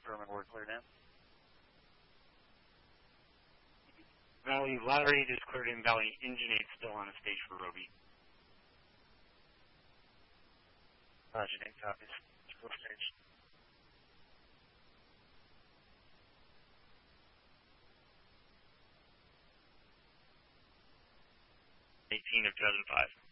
confirming we're cleared in. Valley ladder 8 is cleared in. Valley engine 8 still on a stage for Roby. Engine 8 copies. Still stage. 18 of 2005.